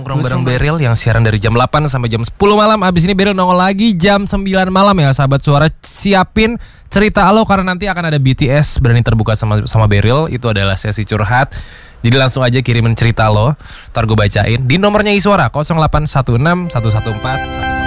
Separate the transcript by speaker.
Speaker 1: nongkrong bareng Beril yang siaran dari jam 8 sampai jam 10 malam. Abis ini Beril nongol lagi jam 9 malam ya sahabat suara. Siapin cerita lo karena nanti akan ada BTS berani terbuka sama Beril. Itu adalah sesi curhat. Jadi langsung aja kirimin cerita lo, ntar gue bacain di nomornya Iswara 0816 114